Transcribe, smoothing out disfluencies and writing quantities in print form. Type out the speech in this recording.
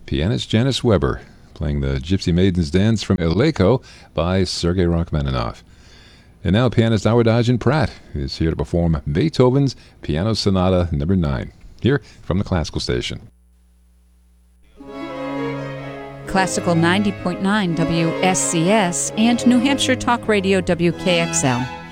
Pianist Janice Weber playing the Gypsy Maiden's Dance from Eleko by Sergei Rachmaninoff. And now pianist Howard Arjun Pratt is here to perform Beethoven's Piano Sonata No. 9, here from the Classical Station. Classical 90.9 WSCS and New Hampshire Talk Radio WKXL.